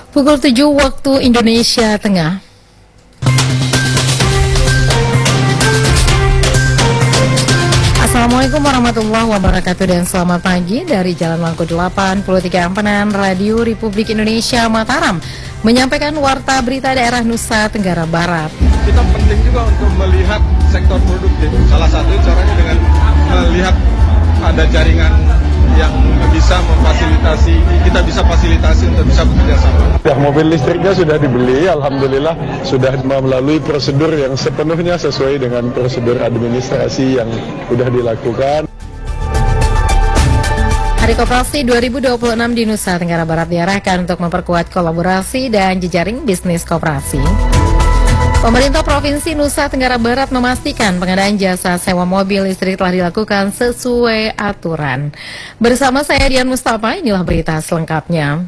Pukul 7 waktu Indonesia Tengah. Assalamualaikum warahmatullahi wabarakatuh dan selamat pagi dari Jalan Mangku 83 Ampenan Radio Republik Indonesia Mataram menyampaikan warta berita daerah Nusa Tenggara Barat. Kita penting juga untuk melihat sektor produktif. Salah satu caranya dengan melihat ada jaringan yang bisa memfasilitasi, kita bisa fasilitasi untuk bisa bekerja sama. Ya, mobil listriknya sudah dibeli, alhamdulillah sudah melalui prosedur yang sepenuhnya sesuai dengan prosedur administrasi yang sudah dilakukan. Hari Koperasi 2026 di Nusa Tenggara Barat diarahkan untuk memperkuat kolaborasi dan jejaring bisnis koperasi. Pemerintah Provinsi Nusa Tenggara Barat memastikan pengadaan jasa sewa mobil listrik telah dilakukan sesuai aturan. Bersama saya Dian Mustafa, inilah berita selengkapnya.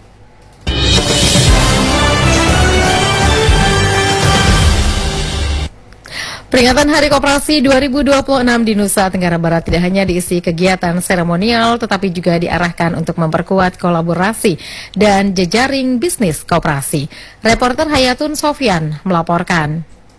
Peringatan Hari Koperasi 2026 di Nusa Tenggara Barat tidak hanya diisi kegiatan seremonial, tetapi juga diarahkan untuk memperkuat kolaborasi dan jejaring bisnis koperasi. Reporter Hayatun Sofyan melaporkan.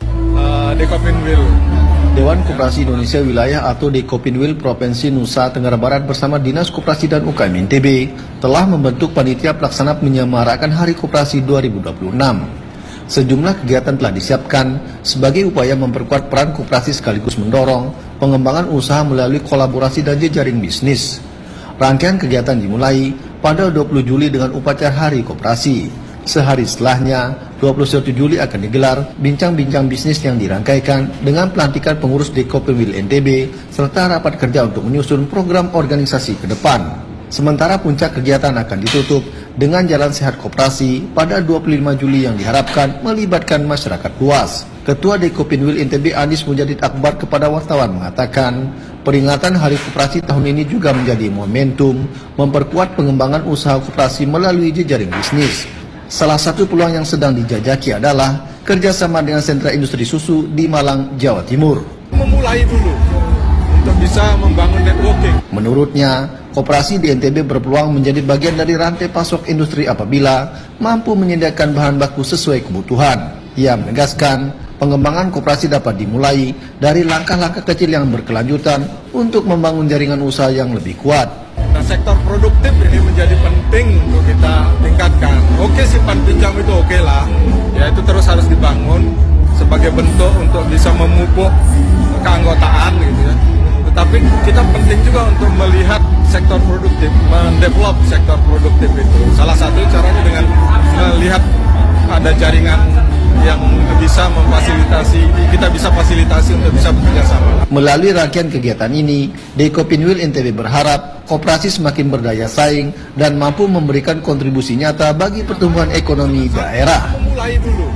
Dekopinwil. Dewan Koperasi Indonesia Wilayah atau Dekopinwil Provinsi Nusa Tenggara Barat bersama Dinas Koperasi dan UKM NTB telah membentuk panitia pelaksana menyemarakan Hari Koperasi 2026. Sejumlah kegiatan telah disiapkan sebagai upaya memperkuat peran koperasi sekaligus mendorong pengembangan usaha melalui kolaborasi dan jejaring bisnis. Rangkaian kegiatan dimulai pada 20 Juli dengan upacara Hari Koperasi. Sehari setelahnya, 21 Juli akan digelar bincang-bincang bisnis yang dirangkaikan dengan pelantikan pengurus Dekopinwil NTB serta rapat kerja untuk menyusun program organisasi ke depan. Sementara puncak kegiatan akan ditutup dengan Jalan Sehat Koperasi pada 25 Juli yang diharapkan melibatkan masyarakat luas. Ketua Dekopinwil NTB Anies Mujadid Akbar kepada wartawan mengatakan, peringatan Hari Koperasi tahun ini juga menjadi momentum memperkuat pengembangan usaha koperasi melalui jejaring bisnis. Salah satu peluang yang sedang dijajaki adalah kerjasama dengan sentra industri susu di Malang, Jawa Timur. Memulai dulu untuk bisa membangun networking. Menurutnya, koperasi di NTB berpeluang menjadi bagian dari rantai pasok industri apabila mampu menyediakan bahan baku sesuai kebutuhan. Ia menegaskan, pengembangan koperasi dapat dimulai dari langkah-langkah kecil yang berkelanjutan untuk membangun jaringan usaha yang lebih kuat. Nah, sektor produktif ini menjadi penting untuk kita tingkatkan. Oke, simpan pinjam itu oke lah, ya itu terus harus dibangun sebagai bentuk untuk bisa memupuk keanggotaan gitu ya. Tetapi kita penting juga untuk melihat sektor produktif, mendevelop sektor produktif itu. Salah satu caranya dengan melihat ada jaringan yang bisa memfasilitasi, kita bisa fasilitasi untuk bisa bekerja sama. Melalui rangkaian kegiatan ini, Dekopinwil NTB berharap koperasi semakin berdaya saing dan mampu memberikan kontribusi nyata bagi pertumbuhan ekonomi daerah. Mulai dulu.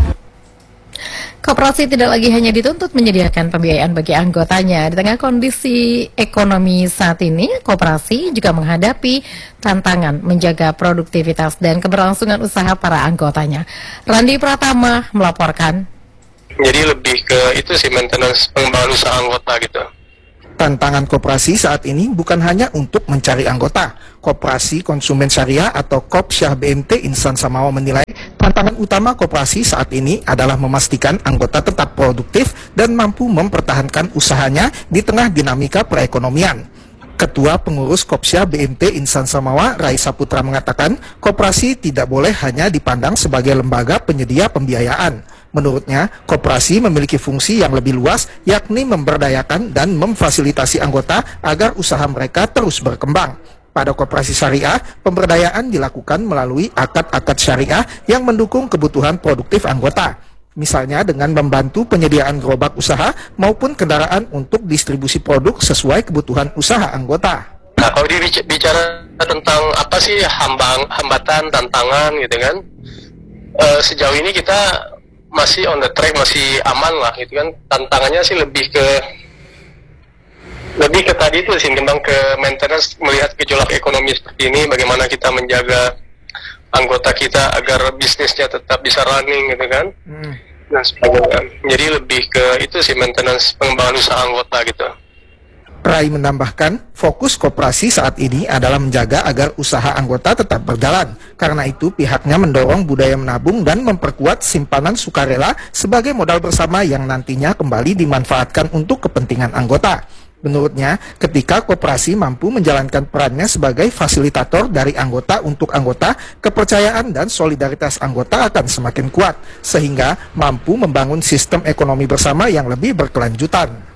Koperasi tidak lagi hanya dituntut menyediakan pembiayaan bagi anggotanya. Di tengah kondisi ekonomi saat ini, koperasi juga menghadapi tantangan menjaga produktivitas dan keberlangsungan usaha para anggotanya. Randi Pratama melaporkan. Jadi lebih ke itu sih, maintenance pengembangan usaha anggota gitu. Tantangan koperasi saat ini bukan hanya untuk mencari anggota. Koperasi Konsumen Syariah atau Kopsyah BMT Insan Samawa menilai tantangan utama koperasi saat ini adalah memastikan anggota tetap produktif dan mampu mempertahankan usahanya di tengah dinamika perekonomian. Ketua Pengurus Kopsyah BMT Insan Samawa, Raisa Putra mengatakan, koperasi tidak boleh hanya dipandang sebagai lembaga penyedia pembiayaan. Menurutnya, koperasi memiliki fungsi yang lebih luas, yakni memberdayakan dan memfasilitasi anggota agar usaha mereka terus berkembang. Pada koperasi syariah, pemberdayaan dilakukan melalui akad-akad syariah yang mendukung kebutuhan produktif anggota. Misalnya dengan membantu penyediaan gerobak usaha maupun kendaraan untuk distribusi produk sesuai kebutuhan usaha anggota. Nah, kalau bicara tentang apa sih hambatan, tantangan gitu kan, sejauh ini kita masih on the track, masih aman lah gitu kan. Tantangannya sih lebih ke tadi itu sih, tentang ke maintenance, melihat gejolak ekonomi seperti ini, bagaimana kita menjaga anggota kita agar bisnisnya tetap bisa running gitu kan. Dan sebagainya. Jadi lebih ke itu sih, maintenance pengembangan usaha anggota gitu. Rai menambahkan, fokus koperasi saat ini adalah menjaga agar usaha anggota tetap berjalan. Karena itu, pihaknya mendorong budaya menabung dan memperkuat simpanan sukarela sebagai modal bersama yang nantinya kembali dimanfaatkan untuk kepentingan anggota. Menurutnya, ketika koperasi mampu menjalankan perannya sebagai fasilitator dari anggota untuk anggota, kepercayaan dan solidaritas anggota akan semakin kuat, sehingga mampu membangun sistem ekonomi bersama yang lebih berkelanjutan.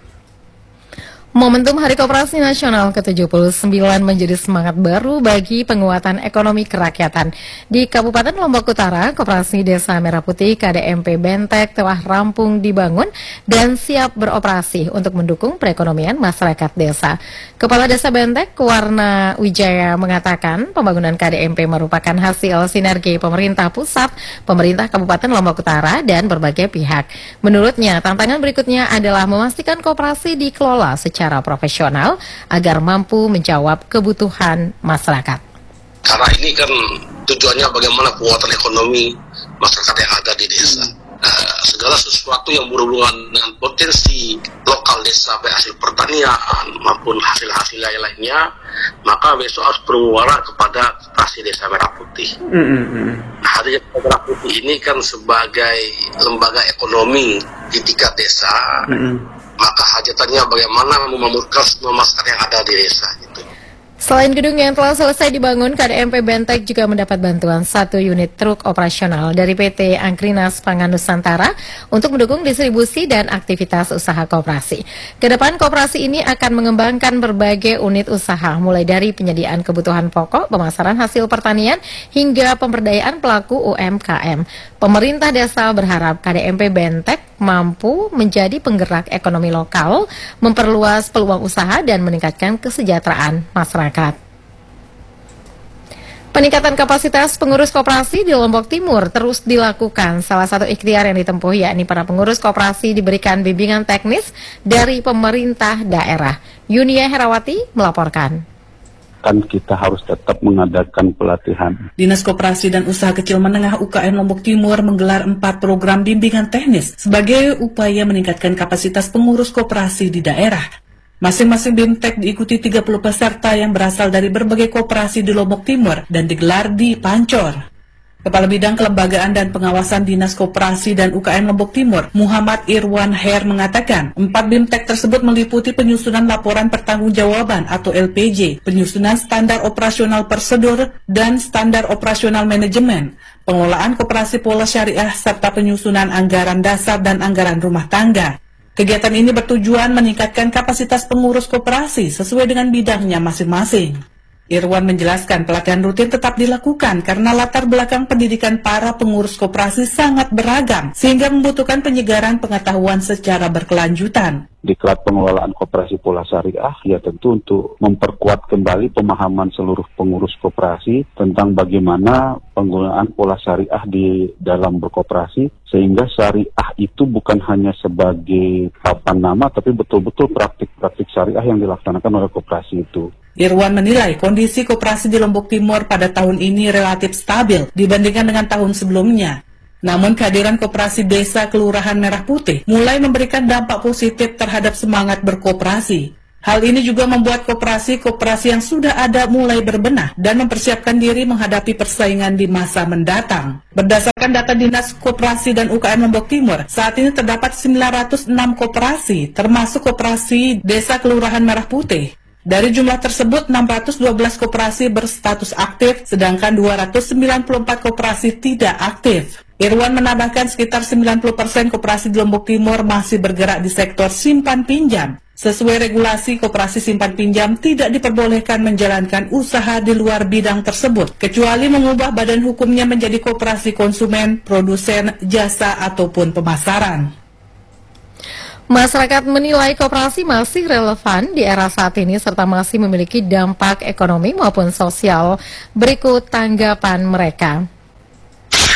Momentum Hari Koperasi Nasional ke-79 menjadi semangat baru bagi penguatan ekonomi kerakyatan. Di Kabupaten Lombok Utara, Koperasi Desa Merah Putih KDMP Bentek telah rampung dibangun dan siap beroperasi untuk mendukung perekonomian masyarakat desa. Kepala Desa Bentek, Warna Wijaya, mengatakan pembangunan KDMP merupakan hasil sinergi pemerintah pusat, pemerintah Kabupaten Lombok Utara, dan berbagai pihak. Menurutnya, tantangan berikutnya adalah memastikan koperasi dikelola secara profesional agar mampu menjawab kebutuhan masyarakat. Karena ini kan tujuannya bagaimana penguatan ekonomi masyarakat yang ada di desa. Segala sesuatu yang berhubungan dengan potensi lokal desa, baik hasil pertanian maupun hasil-hasil lainnya, maka besok harus bermuara kepada Koperasi Desa Merah Putih. Hadirnya Merah Putih ini kan sebagai lembaga ekonomi di tingkat desa. Maka hajatannya bagaimana memakmurkan semua masyarakat yang ada di desa gitu. Selain gedung yang telah selesai dibangun, KDMP Bentek juga mendapat bantuan 1 unit truk operasional dari PT Angkrinas Pangan Nusantara untuk mendukung distribusi dan aktivitas usaha koperasi. Kedepan koperasi ini akan mengembangkan berbagai unit usaha, mulai dari penyediaan kebutuhan pokok, pemasaran hasil pertanian, hingga pemberdayaan pelaku UMKM. Pemerintah desa berharap KDMP Bentek mampu menjadi penggerak ekonomi lokal, memperluas peluang usaha, dan meningkatkan kesejahteraan masyarakat. Peningkatan kapasitas pengurus koperasi di Lombok Timur terus dilakukan. Salah satu ikhtiar yang ditempuh yakni para pengurus koperasi diberikan bimbingan teknis dari pemerintah daerah. Yunia Herawati melaporkan. Kan kita harus tetap mengadakan pelatihan. Dinas Koperasi dan Usaha Kecil Menengah UKM Lombok Timur menggelar 4 program bimbingan teknis sebagai upaya meningkatkan kapasitas pengurus koperasi di daerah. Masing-masing BIMTEK diikuti 30 peserta yang berasal dari berbagai koperasi di Lombok Timur dan digelar di Pancor. Kepala Bidang Kelembagaan dan Pengawasan Dinas Koperasi dan UKM Lombok Timur, Muhammad Irwan Her, mengatakan 4 BIMTEK tersebut meliputi penyusunan laporan pertanggungjawaban atau LPJ, penyusunan standar operasional prosedur dan standar operasional manajemen, pengelolaan koperasi pola syariah, serta penyusunan anggaran dasar dan anggaran rumah tangga. Kegiatan ini bertujuan meningkatkan kapasitas pengurus koperasi sesuai dengan bidangnya masing-masing. Irwan menjelaskan pelatihan rutin tetap dilakukan karena latar belakang pendidikan para pengurus koperasi sangat beragam, sehingga membutuhkan penyegaran pengetahuan secara berkelanjutan. Diklat pengelolaan koperasi pola syariah ya tentu untuk memperkuat kembali pemahaman seluruh pengurus koperasi tentang bagaimana penggunaan pola syariah di dalam berkoperasi, sehingga syariah itu bukan hanya sebagai papan nama tapi betul-betul praktik-praktik syariah yang dilaksanakan oleh koperasi itu. Irwan menilai kondisi koperasi di Lombok Timur pada tahun ini relatif stabil dibandingkan dengan tahun sebelumnya. Namun kehadiran koperasi desa Kelurahan Merah Putih mulai memberikan dampak positif terhadap semangat berkoperasi. Hal ini juga membuat koperasi-koperasi yang sudah ada mulai berbenah dan mempersiapkan diri menghadapi persaingan di masa mendatang. Berdasarkan data Dinas Koperasi dan UKM Lombok Timur, saat ini terdapat 906 koperasi, termasuk koperasi Desa Kelurahan Merah Putih. Dari jumlah tersebut, 612 koperasi berstatus aktif, sedangkan 294 koperasi tidak aktif. Irwan menambahkan sekitar 90% koperasi di Lombok Timur masih bergerak di sektor simpan pinjam. Sesuai regulasi, koperasi simpan pinjam tidak diperbolehkan menjalankan usaha di luar bidang tersebut, kecuali mengubah badan hukumnya menjadi koperasi konsumen, produsen, jasa, ataupun pemasaran. Masyarakat menilai koperasi masih relevan di era saat ini serta masih memiliki dampak ekonomi maupun sosial. Berikut tanggapan mereka.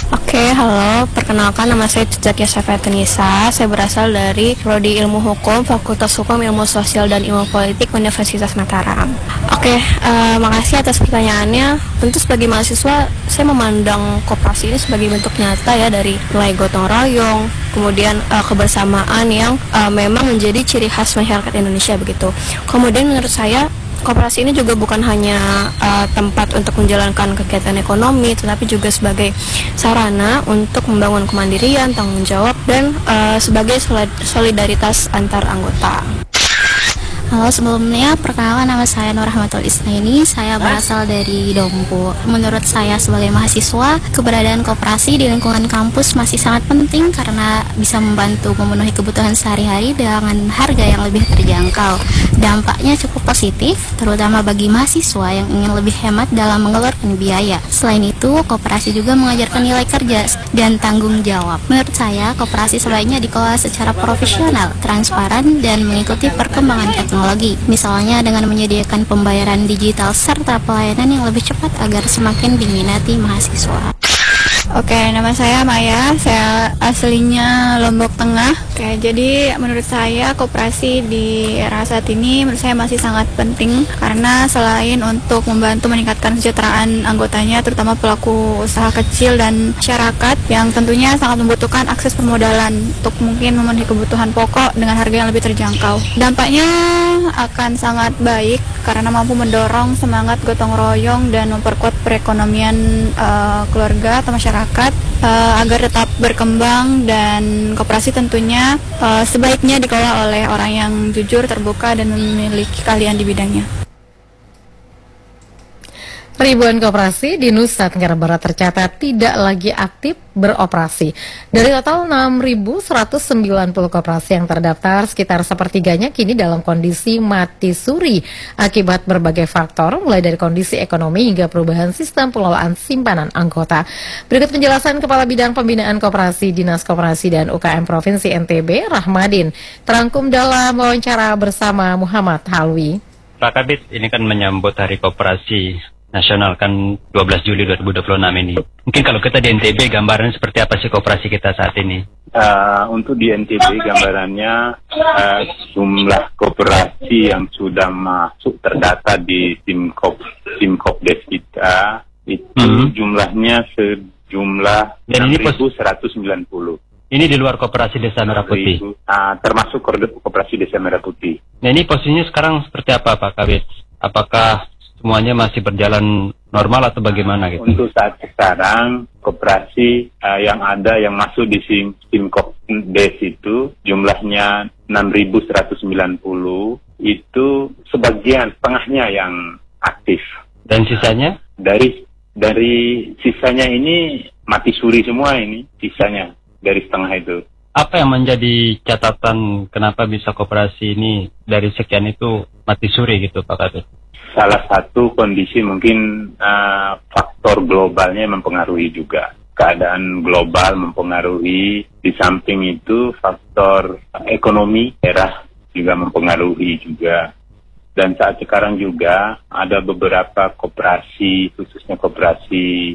Oke, halo. Perkenalkan, nama saya Cicak Yosefetunisa. Saya berasal dari Prodi Ilmu Hukum, Fakultas Hukum, Ilmu Sosial, dan Ilmu Politik Universitas Mataram. Oke, makasih atas pertanyaannya. Tentu sebagai mahasiswa, saya memandang koperasi ini sebagai bentuk nyata ya dari nilai gotong royong, kemudian kebersamaan yang memang menjadi ciri khas masyarakat Indonesia begitu. Kemudian menurut saya, koperasi ini juga bukan hanya tempat untuk menjalankan kegiatan ekonomi, tetapi juga sebagai sarana untuk membangun kemandirian, tanggung jawab, dan sebagai solidaritas antar anggota. Halo, sebelumnya perkenalkan, nama saya Nur Rahmatul Isnaini. Saya berasal dari Dompu. Menurut saya sebagai mahasiswa, keberadaan koperasi di lingkungan kampus masih sangat penting karena bisa membantu memenuhi kebutuhan sehari-hari dengan harga yang lebih terjangkau. Dampaknya cukup positif, terutama bagi mahasiswa yang ingin lebih hemat dalam mengeluarkan biaya. Selain itu, koperasi juga mengajarkan nilai kerja dan tanggung jawab. Menurut saya, koperasi sebaiknya dikelola secara profesional, transparan, dan mengikuti perkembangan teknologi. Misalnya dengan menyediakan pembayaran digital serta pelayanan yang lebih cepat agar semakin diminati mahasiswa. Oke, nama saya Maya, saya aslinya Lombok Tengah. Oke, jadi menurut saya koperasi di era saat ini menurut saya masih sangat penting karena selain untuk membantu meningkatkan kesejahteraan anggotanya, terutama pelaku usaha kecil dan masyarakat yang tentunya sangat membutuhkan akses permodalan untuk mungkin memenuhi kebutuhan pokok dengan harga yang lebih terjangkau. Dampaknya akan sangat baik karena mampu mendorong semangat gotong royong dan memperkuat perekonomian keluarga atau masyarakat agar tetap berkembang, dan koperasi tentunya sebaiknya dikelola oleh orang yang jujur, terbuka, dan memiliki keahlian di bidangnya. Ribuan koperasi di Nusa Tenggara Barat tercatat tidak lagi aktif beroperasi. Dari total 6.190 koperasi yang terdaftar, sekitar sepertiganya kini dalam kondisi mati suri akibat berbagai faktor, mulai dari kondisi ekonomi hingga perubahan sistem pengelolaan simpanan anggota. Berikut penjelasan Kepala Bidang Pembinaan Koperasi Dinas Koperasi dan UKM Provinsi NTB, Rahmadin, terangkum dalam wawancara bersama Muhammad Halwi. Pak Kabit, ini kan menyambut Hari Koperasi Nasional kan 12 Juli 2026 ini. Mungkin kalau kita di NTB gambarannya seperti apa sih koperasi kita saat ini? Untuk di NTB gambarannya jumlah koperasi yang sudah masuk terdata di Simkopdes kita itu jumlahnya sejumlah 6.190. Ini di luar koperasi Desa Merah Putih. Termasuk koperasi Desa Merah Putih. Nah, ini posisinya sekarang seperti apa Pak Kabit? Apakah semuanya masih berjalan normal atau bagaimana gitu? Untuk saat sekarang koperasi yang ada yang masuk di Simkopdes itu jumlahnya 6.190, itu sebagian setengahnya yang aktif. Dan sisanya? Dari sisanya ini mati suri semua, ini sisanya dari setengah itu. Apa yang menjadi catatan kenapa bisa koperasi ini dari sekian itu mati suri gitu Pak Kabit? Salah satu kondisi mungkin faktor globalnya mempengaruhi juga. Keadaan global mempengaruhi, di samping itu faktor ekonomi daerah juga mempengaruhi juga. Dan saat sekarang juga ada beberapa koperasi, khususnya koperasi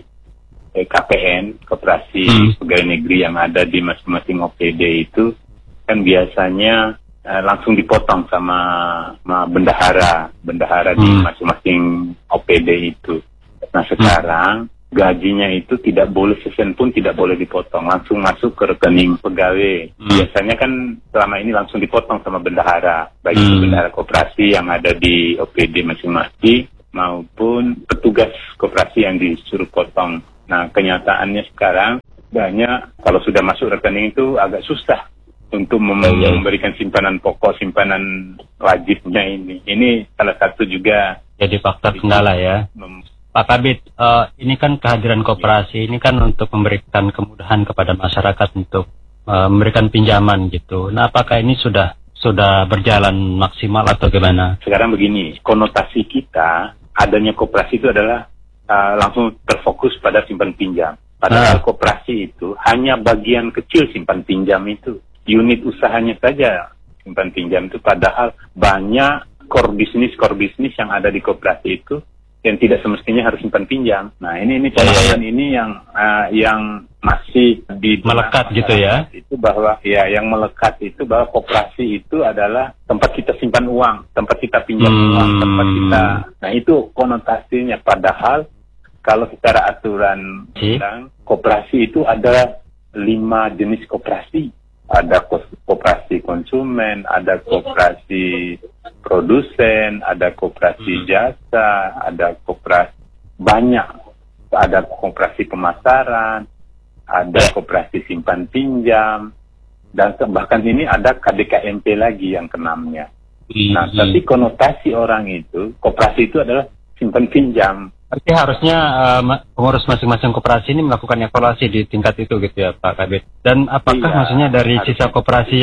KPN, koperasi pegawai negeri yang ada di masing-masing OPD itu kan biasanya langsung dipotong sama bendahara di masing-masing OPD itu. Nah sekarang gajinya itu tidak boleh, sesen pun tidak boleh dipotong, langsung masuk ke rekening pegawai. Biasanya kan selama ini langsung dipotong sama bendahara, baik itu bendahara koperasi yang ada di OPD masing-masing maupun petugas koperasi yang disuruh potong. Nah kenyataannya sekarang banyak kalau sudah masuk rekening itu agak susah untuk memberikan simpanan pokok, simpanan wajibnya ini. Ini salah satu juga jadi faktor kendala ya. Pak Kabit, ini kan kehadiran koperasi ini kan untuk memberikan kemudahan kepada masyarakat untuk memberikan pinjaman gitu. Nah, apakah ini sudah berjalan maksimal atau gimana? Sekarang begini, konotasi kita adanya koperasi itu adalah langsung terfokus pada simpan pinjam. Padahal koperasi itu hanya bagian kecil simpan pinjam itu. Unit usahanya saja simpan pinjam itu, padahal banyak core bisnis yang ada di koperasi itu yang tidak semestinya harus simpan pinjam. Nah ini pemahaman ini yang masih di Melekat gitu ya? Itu bahwa ya yang melekat itu bahwa koperasi itu adalah tempat kita simpan uang, tempat kita pinjam uang, tempat kita. Nah itu konotasinya. Padahal kalau secara aturan koperasi itu ada 5 jenis koperasi. Ada koperasi konsumen, ada koperasi produsen, ada koperasi jasa, ada koperasi banyak, ada koperasi pemasaran, ada koperasi simpan pinjam, dan bahkan ini ada KDKMP lagi yang keenamnya. Nah, tapi konotasi orang itu, koperasi itu adalah simpan pinjam. Berarti harusnya pengurus masing-masing koperasi ini melakukan evaluasi di tingkat itu gitu ya Pak Kabid. Dan apakah maksudnya dari sisa koperasi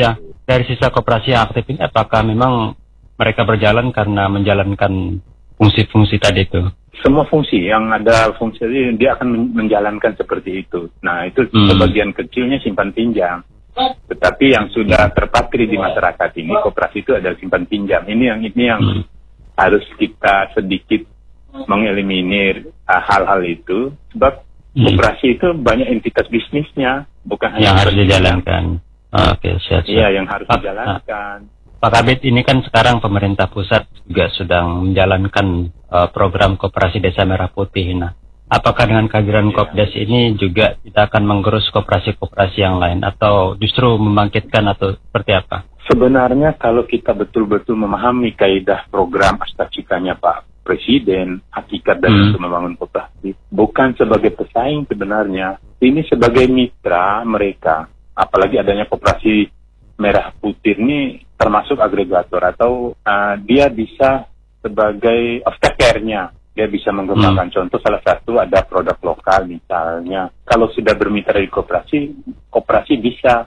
yang aktif ini, apakah memang mereka berjalan karena menjalankan fungsi-fungsi tadi itu? Semua fungsi yang ada fungsi dia akan menjalankan seperti itu. Nah itu sebagian kecilnya simpan pinjam. Tetapi yang sudah terpatri di masyarakat ini koperasi itu adalah simpan pinjam. Ini yang harus kita sedikit mengeliminir hal-hal itu. Sebab koperasi itu banyak entitas bisnisnya, bukan hanya yang harus dijalankan. Oke, siap. Iya, yang harus dijalankan. Pak Kabid, ini kan sekarang pemerintah pusat juga sedang menjalankan program Koperasi Desa Merah Putih. Nah, apakah dengan kehadiran Kopdes ini juga kita akan menggerus koperasi-koperasi yang lain atau justru membangkitkan atau seperti apa? Sebenarnya kalau kita betul-betul memahami kaidah program Astacikanya Pak Presiden, hakikat dan untuk membangun koperasi, bukan sebagai pesaing sebenarnya, ini sebagai mitra mereka. Apalagi adanya Koperasi Merah Putih ini termasuk agregator atau dia bisa sebagai aftercare-nya, dia bisa mengembangkan. Contoh salah satu ada produk lokal misalnya. Kalau sudah bermitra di koperasi bisa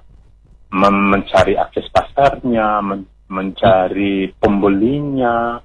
mencari akses pasarnya, mencari pembelinya,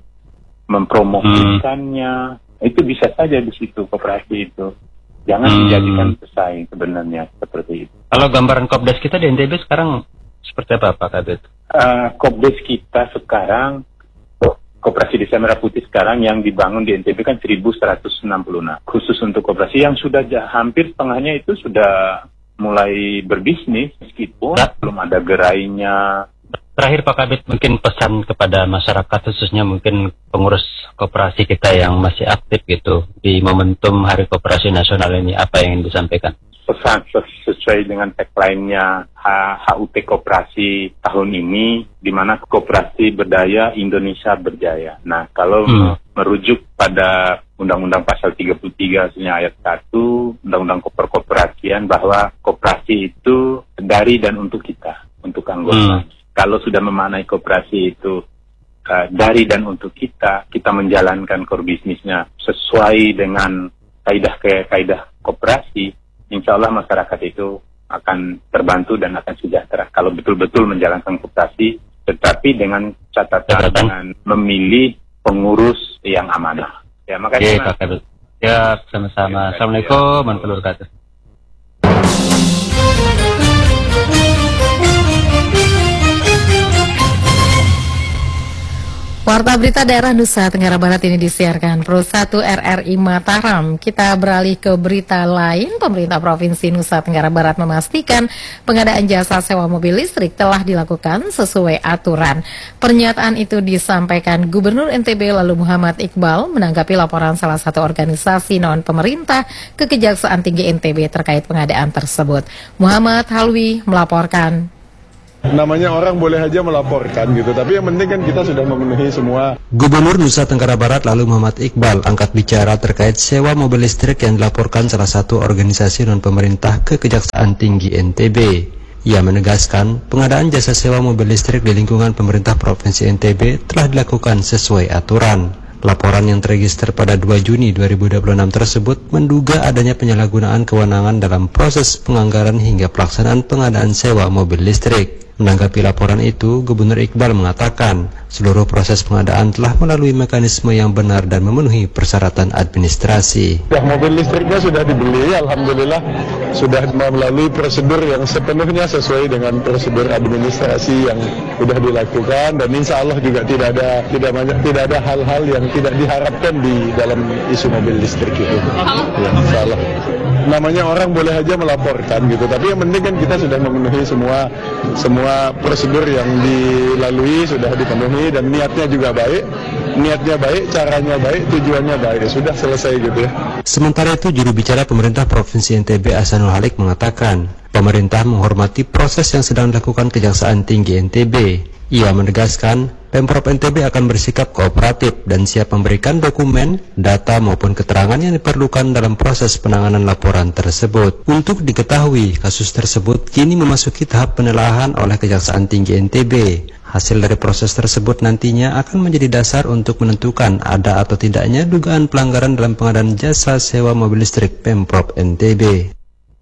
mempromosikannya. Itu bisa saja di situ koperasi itu. Jangan dijadikan pesaing sebenarnya seperti itu. Kalau gambaran Kopdes kita di NTB sekarang seperti apa Pak Kabid? Kopdes kita sekarang, Koperasi Desa Merah Putih sekarang yang dibangun di NTB kan 1166. Khusus untuk koperasi yang sudah hampir setengahnya itu sudah mulai berbisnis, meskipun belum ada gerainya. Terakhir Pak Kabid, mungkin pesan kepada masyarakat khususnya mungkin pengurus koperasi kita yang masih aktif gitu di momentum Hari Koperasi Nasional ini, apa yang ingin disampaikan? Pesan sesuai dengan tagline-nya HUT Koperasi tahun ini, di mana koperasi berdaya, Indonesia berjaya. Nah, kalau merujuk pada Undang-Undang Pasal 33 ayat 1, Undang-Undang Perkoperasian, bahwa koperasi itu dari dan untuk kita, untuk anggota. Kalau sudah memaknai koperasi itu dari dan untuk kita menjalankan core bisnisnya sesuai dengan kaidah koperasi, insya Allah masyarakat itu akan terbantu dan akan sejahtera. Kalau betul-betul menjalankan koperasi, tetapi dengan catatan dengan memilih pengurus yang amanah. Ya, makasih. Pak Kabid. Ya, sama-sama. Assalamualaikum warahmatullahi wabarakatuh. Warta Berita Daerah Nusa Tenggara Barat ini disiarkan Pro 1 RRI Mataram. Kita beralih ke berita lain. Pemerintah Provinsi Nusa Tenggara Barat memastikan pengadaan jasa sewa mobil listrik telah dilakukan sesuai aturan. Pernyataan itu disampaikan Gubernur NTB lalu Muhammad Iqbal menanggapi laporan salah satu organisasi non-pemerintah ke Kejaksaan Tinggi NTB terkait pengadaan tersebut. Muhammad Halwi melaporkan. Namanya orang boleh aja melaporkan gitu, tapi yang penting kan kita sudah memenuhi semua. Gubernur Nusa Tenggara Barat lalu Muhammad Iqbal angkat bicara terkait sewa mobil listrik yang dilaporkan salah satu organisasi non-pemerintah ke Kejaksaan Tinggi NTB. Ia menegaskan pengadaan jasa sewa mobil listrik di lingkungan pemerintah Provinsi NTB telah dilakukan sesuai aturan. Laporan yang terregister pada 2 Juni 2026 tersebut menduga adanya penyalahgunaan kewenangan dalam proses penganggaran hingga pelaksanaan pengadaan sewa mobil listrik. Menanggapi laporan itu, Gubernur Iqbal mengatakan seluruh proses pengadaan telah melalui mekanisme yang benar dan memenuhi persyaratan administrasi. Ya, mobil listriknya sudah dibeli, alhamdulillah sudah melalui prosedur yang sepenuhnya sesuai dengan prosedur administrasi yang sudah dilakukan, dan insya Allah juga tidak ada hal-hal yang tidak diharapkan di dalam isu mobil listrik itu. Ya, insya Allah. namanya orang boleh aja melaporkan gitu, tapi yang penting kan kita sudah memenuhi semua prosedur yang dilalui, sudah dipenuhi, dan niatnya juga baik, caranya baik, tujuannya baik, sudah selesai gitu ya. Sementara itu, juru bicara pemerintah Provinsi NTB Ahsanul Halik mengatakan, pemerintah menghormati proses yang sedang dilakukan Kejaksaan Tinggi NTB. Ia menegaskan, Pemprov NTB akan bersikap kooperatif dan siap memberikan dokumen, data maupun keterangan yang diperlukan dalam proses penanganan laporan tersebut. Untuk diketahui, kasus tersebut kini memasuki tahap penelaahan oleh Kejaksaan Tinggi NTB. Hasil dari proses tersebut nantinya akan menjadi dasar untuk menentukan ada atau tidaknya dugaan pelanggaran dalam pengadaan jasa sewa mobil listrik Pemprov NTB.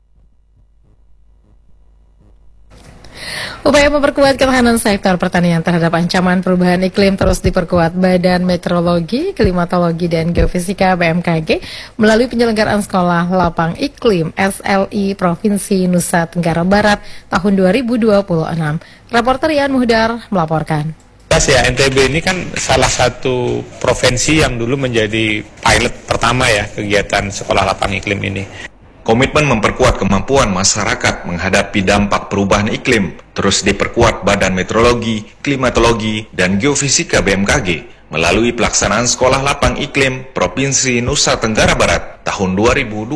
Upaya memperkuat ketahanan sektor pertanian terhadap ancaman perubahan iklim terus diperkuat Badan Meteorologi, Klimatologi, dan Geofisika BMKG melalui penyelenggaraan Sekolah Lapang Iklim SLI Provinsi Nusa Tenggara Barat tahun 2026. Reporter Ian Muhdar melaporkan. Ya, NTB ini kan salah satu provinsi yang dulu menjadi pilot pertama ya kegiatan Sekolah Lapang Iklim ini. Komitmen memperkuat kemampuan masyarakat menghadapi dampak perubahan iklim terus diperkuat Badan Meteorologi, Klimatologi, dan Geofisika BMKG melalui pelaksanaan Sekolah Lapang Iklim Provinsi Nusa Tenggara Barat tahun 2026.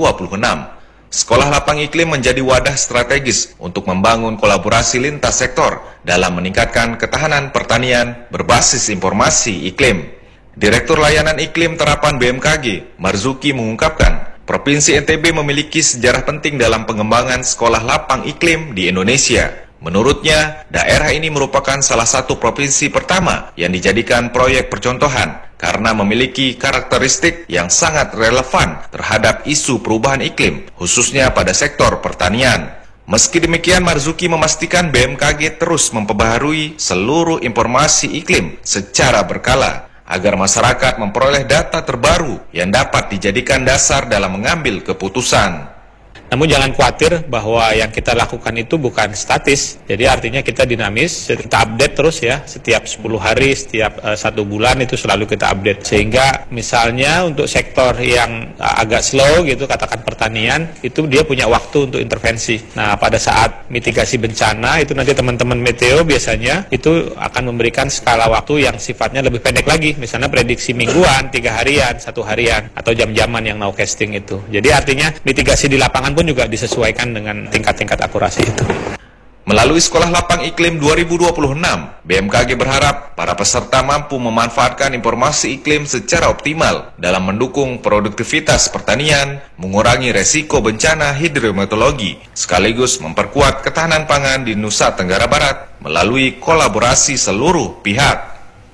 Sekolah Lapang Iklim menjadi wadah strategis untuk membangun kolaborasi lintas sektor dalam meningkatkan ketahanan pertanian berbasis informasi iklim. Direktur Layanan Iklim Terapan BMKG, Marzuki, mengungkapkan, Provinsi NTB memiliki sejarah penting dalam pengembangan sekolah lapang iklim di Indonesia. Menurutnya, daerah ini merupakan salah satu provinsi pertama yang dijadikan proyek percontohan karena memiliki karakteristik yang sangat relevan terhadap isu perubahan iklim, khususnya pada sektor pertanian. Meski demikian, Marzuki memastikan BMKG terus memperbaharui seluruh informasi iklim secara berkala, agar masyarakat memperoleh data terbaru yang dapat dijadikan dasar dalam mengambil keputusan. Namun jangan khawatir bahwa yang kita lakukan itu bukan statis, jadi artinya kita dinamis, kita update terus ya, setiap 10 hari, setiap 1 bulan itu selalu kita update. Sehingga misalnya untuk sektor yang agak slow gitu, katakan pertanian, itu dia punya waktu untuk intervensi. Nah, pada saat mitigasi bencana, itu nanti teman-teman meteo biasanya itu akan memberikan skala waktu yang sifatnya lebih pendek lagi, misalnya prediksi mingguan, 3 harian, 1 harian, atau jam-jaman yang nowcasting itu. Jadi artinya mitigasi di lapangan pun juga disesuaikan dengan tingkat-tingkat akurasi itu. Melalui Sekolah Lapang Iklim 2026, BMKG berharap para peserta mampu memanfaatkan informasi iklim secara optimal dalam mendukung produktivitas pertanian, mengurangi resiko bencana hidrometeorologi, sekaligus memperkuat ketahanan pangan di Nusa Tenggara Barat melalui kolaborasi seluruh pihak.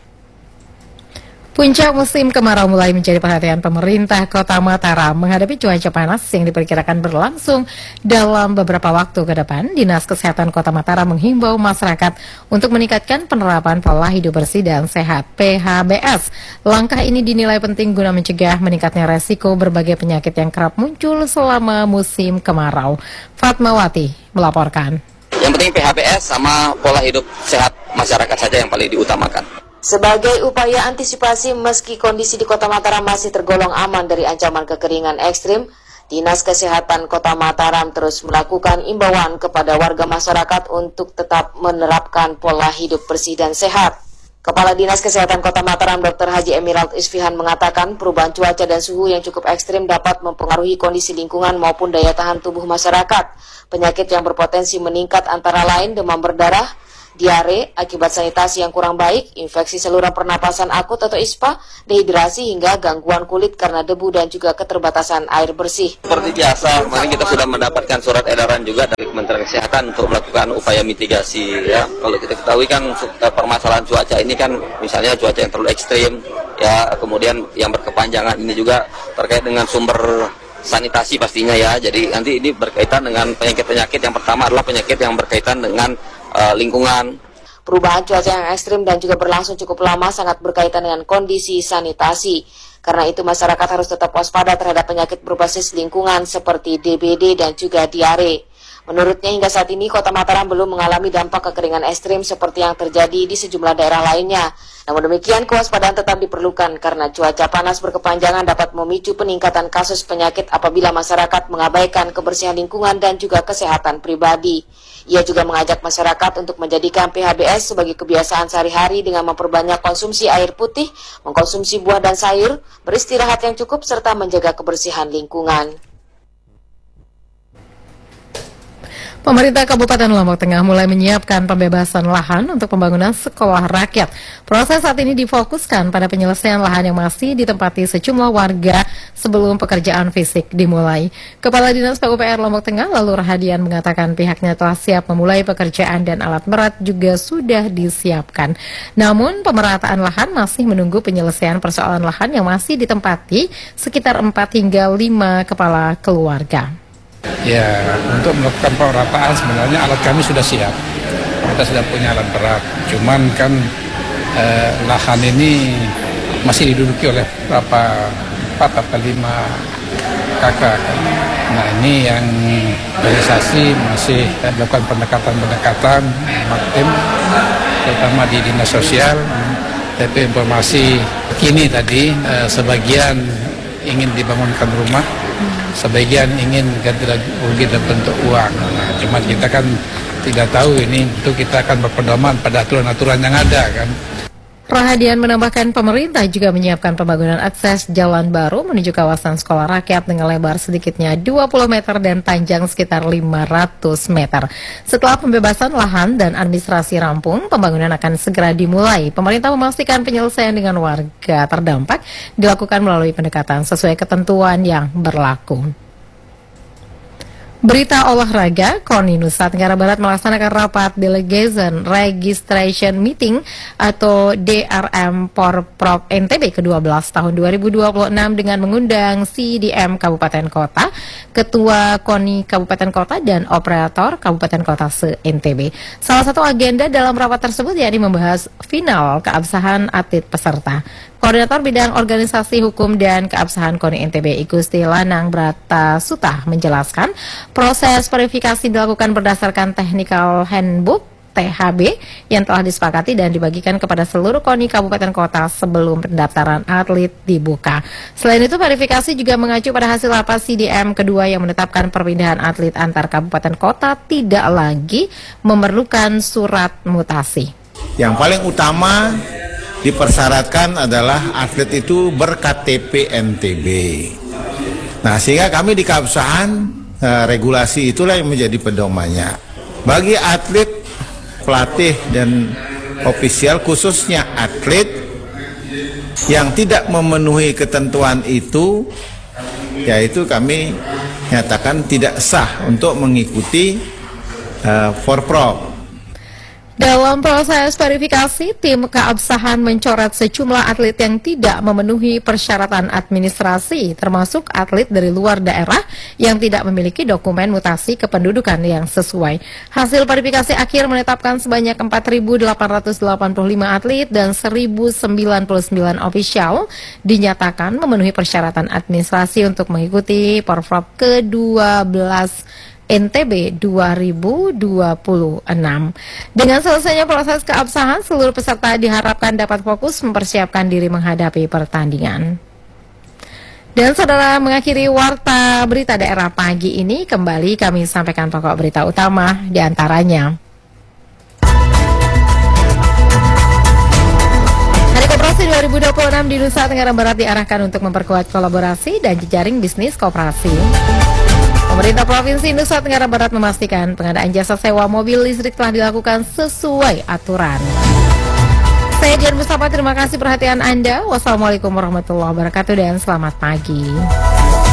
Puncak musim kemarau mulai menjadi perhatian pemerintah Kota Mataram menghadapi cuaca panas yang diperkirakan berlangsung dalam beberapa waktu ke depan. Dinas Kesehatan Kota Mataram menghimbau masyarakat untuk meningkatkan penerapan pola hidup bersih dan sehat (PHBS). Langkah ini dinilai penting guna mencegah meningkatnya resiko berbagai penyakit yang kerap muncul selama musim kemarau. Fatmawati melaporkan. Yang penting PHBS sama pola hidup sehat masyarakat saja yang paling diutamakan. Sebagai upaya antisipasi meski kondisi di Kota Mataram masih tergolong aman dari ancaman kekeringan ekstrim, Dinas Kesehatan Kota Mataram terus melakukan imbauan kepada warga masyarakat untuk tetap menerapkan pola hidup bersih dan sehat. Kepala Dinas Kesehatan Kota Mataram Dr. Haji Emerald Isfihan mengatakan perubahan cuaca dan suhu yang cukup ekstrim dapat mempengaruhi kondisi lingkungan maupun daya tahan tubuh masyarakat. Penyakit yang berpotensi meningkat antara lain demam berdarah, diare akibat sanitasi yang kurang baik, infeksi saluran pernapasan akut atau ISPA, dehidrasi hingga gangguan kulit karena debu dan juga keterbatasan air bersih. Seperti biasa, kemarin kita sudah mendapatkan surat edaran juga dari Kementerian Kesehatan untuk melakukan upaya mitigasi. Ya, kalau kita ketahui kan permasalahan cuaca ini kan misalnya cuaca yang terlalu ekstrim, ya kemudian yang berkepanjangan ini juga terkait dengan sumber sanitasi pastinya ya. Jadi nanti ini berkaitan dengan penyakit-penyakit. Yang pertama adalah penyakit yang berkaitan dengan lingkungan. Perubahan cuaca yang ekstrim dan juga berlangsung cukup lama sangat berkaitan dengan kondisi sanitasi. Karena itu masyarakat harus tetap waspada terhadap penyakit berbasis lingkungan seperti DBD dan juga diare. Menurutnya hingga saat ini Kota Mataram belum mengalami dampak kekeringan ekstrim seperti yang terjadi di sejumlah daerah lainnya. Namun demikian kewaspadaan tetap diperlukan karena cuaca panas berkepanjangan dapat memicu peningkatan kasus penyakit apabila masyarakat mengabaikan kebersihan lingkungan dan juga kesehatan pribadi. Ia juga mengajak masyarakat untuk menjadikan PHBS sebagai kebiasaan sehari-hari dengan memperbanyak konsumsi air putih, mengkonsumsi buah dan sayur, beristirahat yang cukup serta menjaga kebersihan lingkungan. Pemerintah Kabupaten Lombok Tengah mulai menyiapkan pembebasan lahan untuk pembangunan sekolah rakyat. Proses saat ini difokuskan pada penyelesaian lahan yang masih ditempati sejumlah warga sebelum pekerjaan fisik dimulai. Kepala Dinas PUPR Lombok Tengah Lalu Rahadian mengatakan pihaknya telah siap memulai pekerjaan dan alat berat juga sudah disiapkan. Namun pemerataan lahan masih menunggu penyelesaian persoalan lahan yang masih ditempati sekitar 4 hingga 5 kepala keluarga. Ya, untuk melakukan pemerataan sebenarnya alat kami sudah siap. Kita sudah punya alat berat. Cuman kan lahan ini masih diduduki oleh berapa 4 atau 5 kakak. Nah ini yang organisasi masih melakukan pendekatan tim, terutama di dinas sosial. Tapi informasi kini tadi sebagian ingin dibangunkan rumah, sebagian ingin ganti rugi dalam bentuk uang. Nah, cuma kita kan tidak tahu ini, itu kita akan berpedoman pada aturan-aturan yang ada kan. Rahadian menambahkan pemerintah juga menyiapkan pembangunan akses jalan baru menuju kawasan sekolah rakyat dengan lebar sedikitnya 20 meter dan panjang sekitar 500 meter. Setelah pembebasan lahan dan administrasi rampung, pembangunan akan segera dimulai. Pemerintah memastikan penyelesaian dengan warga terdampak dilakukan melalui pendekatan sesuai ketentuan yang berlaku. Berita olahraga, KONI Nusa Tenggara Barat melaksanakan rapat Delegation Registration Meeting atau DRM Porprov NTB ke-12 tahun 2026 dengan mengundang CDM Kabupaten Kota, Ketua KONI Kabupaten Kota, dan Operator Kabupaten Kota se-NTB. Salah satu agenda dalam rapat tersebut yakni membahas final keabsahan atlet peserta. Koordinator Bidang Organisasi Hukum dan Keabsahan KONI NTB Igusti Lanang Brata Sutah menjelaskan proses verifikasi dilakukan berdasarkan Technical Handbook THB yang telah disepakati dan dibagikan kepada seluruh KONI Kabupaten Kota sebelum pendaftaran atlet dibuka. Selain itu, verifikasi juga mengacu pada hasil rapat CDM kedua yang menetapkan perpindahan atlet antar Kabupaten Kota tidak lagi memerlukan surat mutasi. Yang paling utama dipersyaratkan adalah atlet itu ber-KTP NTB. Nah, sehingga kami di keabsahan regulasi itulah yang menjadi pedomannya. Bagi atlet, pelatih dan ofisial, khususnya atlet yang tidak memenuhi ketentuan itu, yaitu kami nyatakan tidak sah untuk mengikuti Porprov. Dalam proses verifikasi, tim keabsahan mencoret sejumlah atlet yang tidak memenuhi persyaratan administrasi, termasuk atlet dari luar daerah yang tidak memiliki dokumen mutasi kependudukan yang sesuai. Hasil verifikasi akhir menetapkan sebanyak 4.885 atlet dan 1.099 ofisial dinyatakan memenuhi persyaratan administrasi untuk mengikuti Porprov ke-12 NTB 2026. Dengan selesainya proses keabsahan, seluruh peserta diharapkan dapat fokus mempersiapkan diri menghadapi pertandingan. Dan saudara, mengakhiri warta berita daerah pagi ini, kembali kami sampaikan pokok berita utama diantaranya. Hari Koperasi 2026 di Nusa Tenggara Barat diarahkan untuk memperkuat kolaborasi dan jejaring bisnis koperasi. Pemerintah Provinsi Nusa Tenggara Barat memastikan pengadaan jasa sewa mobil listrik telah dilakukan sesuai aturan. Saya Dian Mustafa, terima kasih perhatian Anda. Wassalamualaikum warahmatullahi wabarakatuh dan selamat pagi.